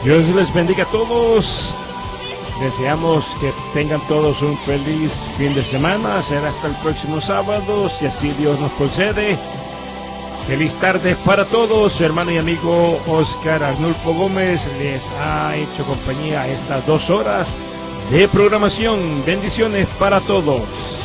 Dios les bendiga a todos. Deseamos que tengan todos un feliz fin de semana. Será hasta el próximo sábado, si así Dios nos concede. Feliz tarde para todos. Su hermano y amigo Oscar Arnulfo Gómez les ha hecho compañía a estas 2 horas de programación. Bendiciones para todos.